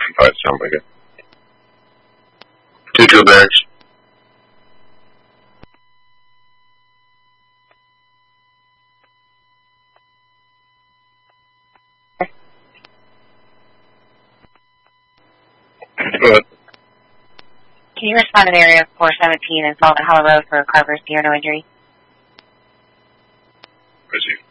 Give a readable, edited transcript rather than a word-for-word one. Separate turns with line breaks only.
occupied, sounds like it. 2-2 barracks. Go ahead.
Can you respond to area 417 and Salt Hollow Road for Carver's Deer, no injury?
Proceed.